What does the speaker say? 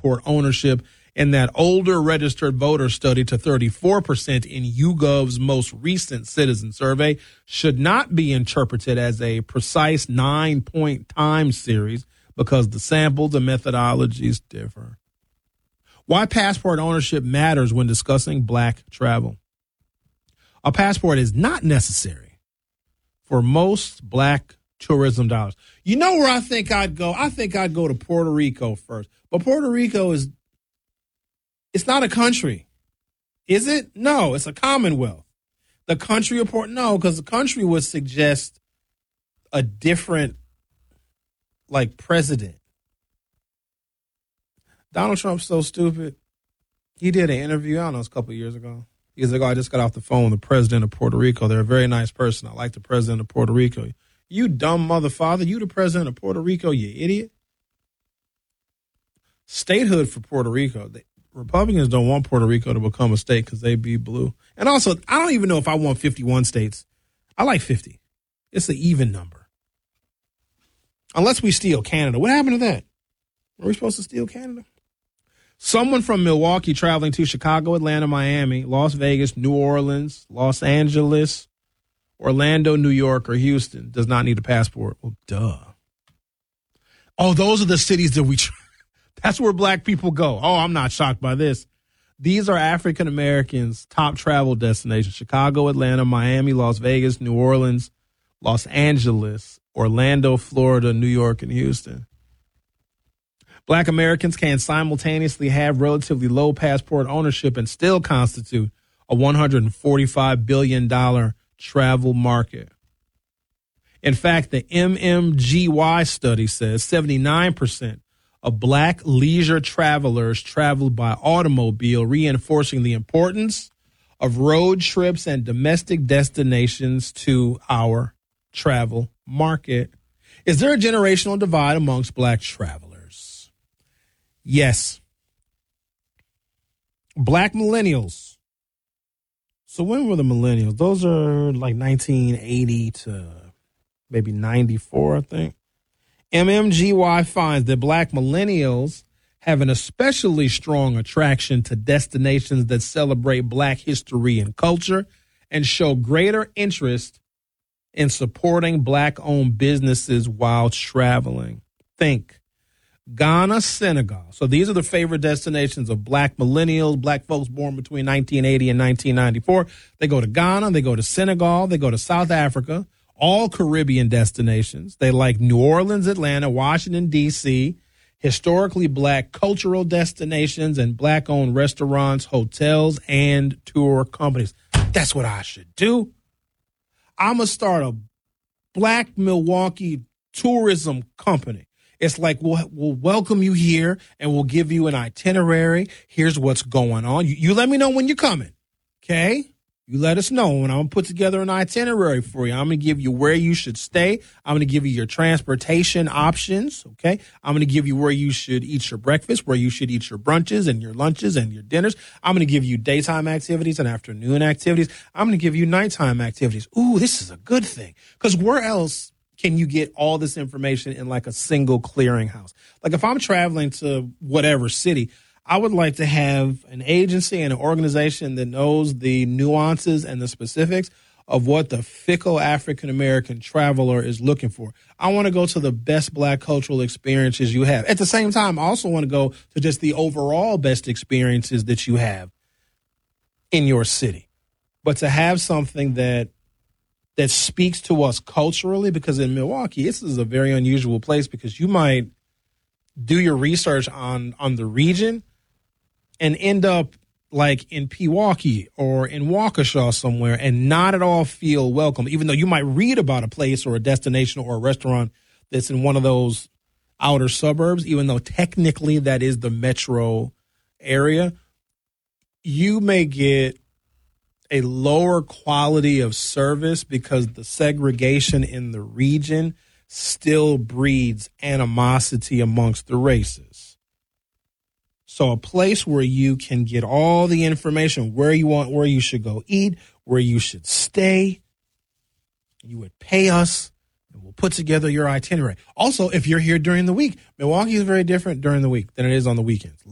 passport ownership in that older registered voter study to 34% in YouGov's most recent citizen survey should not be interpreted as a precise 9-point time series because the samples and methodologies differ. Why passport ownership matters when discussing black travel. A passport is not necessary for most black tourism dollars. You know where I think I'd go? I think I'd go to Puerto Rico first. But Puerto Rico it's not a country. Is it? No, it's a commonwealth. The country of no, because the country would suggest a different, president. Donald Trump's so stupid. He did an interview, I don't know, it's a couple of years ago. He's like, I just got off the phone with the president of Puerto Rico. They're a very nice person. I like the president of Puerto Rico. You dumb motherfather. You the president of Puerto Rico, you idiot. Statehood for Puerto Rico. Republicans don't want Puerto Rico to become a state because they be blue. And also, I don't even know if I want 51 states. I like 50. It's an even number. Unless we steal Canada. What happened to that? Are we supposed to steal Canada? Someone from Milwaukee traveling to Chicago, Atlanta, Miami, Las Vegas, New Orleans, Los Angeles, Orlando, New York, or Houston does not need a passport. Well, duh. Oh, those are the cities that that's where black people go. Oh, I'm not shocked by this. These are African Americans' top travel destinations: Chicago, Atlanta, Miami, Las Vegas, New Orleans, Los Angeles, Orlando, Florida, New York, and Houston. Black Americans can simultaneously have relatively low passport ownership and still constitute a $145 billion travel market. In fact, the MMGY study says 79% of black leisure travelers traveled by automobile, reinforcing the importance of road trips and domestic destinations to our travel market. Is there a generational divide amongst black travelers? Yes. Black millennials. So when were the millennials? Those are like 1980 to maybe 94, I think. MMGY finds that black millennials have an especially strong attraction to destinations that celebrate black history and culture and show greater interest in supporting black-owned businesses while traveling. Think Ghana, Senegal. So these are the favorite destinations of black millennials, black folks born between 1980 and 1994. They go to Ghana, they go to Senegal, they go to South Africa, all Caribbean destinations. They like New Orleans, Atlanta, Washington, D.C., historically black cultural destinations, and black-owned restaurants, hotels, and tour companies. That's what I should do. I'm going to start a black Milwaukee tourism company. It's like, we'll welcome you here and we'll give you an itinerary. Here's what's going on. You let me know when you're coming, okay? You let us know, and I'm going to put together an itinerary for you. I'm going to give you where you should stay. I'm going to give you your transportation options, okay? I'm going to give you where you should eat your breakfast, where you should eat your brunches and your lunches and your dinners. I'm going to give you daytime activities and afternoon activities. I'm going to give you nighttime activities. Ooh, this is a good thing, because where else can you get all this information in like a single clearinghouse? Like if I'm traveling to whatever city, I would like to have an agency and an organization that knows the nuances and the specifics of what the fickle African-American traveler is looking for. I want to go to the best black cultural experiences you have. At the same time, I also want to go to just the overall best experiences that you have in your city. But to have something that speaks to us culturally, because in Milwaukee, this is a very unusual place because you might do your research on the region and end up like in Pewaukee or in Waukesha somewhere and not at all feel welcome, even though you might read about a place or a destination or a restaurant that's in one of those outer suburbs, even though technically that is the metro area. You may get a lower quality of service because the segregation in the region still breeds animosity amongst the races. So a place where you can get all the information, where you should go eat, where you should stay, you would pay us, and we'll put together your itinerary. Also, if you're here during the week, Milwaukee is very different during the week than it is on the weekends.